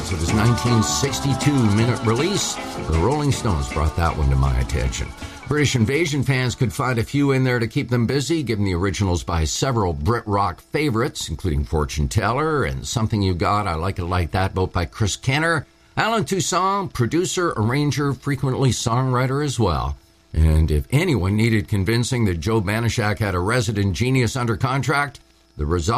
Miles. It was 1962 minute release. The Rolling Stones brought that one to my attention. British Invasion fans could find a few in there to keep them busy, given the originals by several Brit rock favorites, including Fortune Teller and Something You Got, I Like It Like That, both by Chris Kenner. Alan Toussaint, producer, arranger, frequently songwriter as well. And if anyone needed convincing that Joe Banishak had a resident genius under contract, the result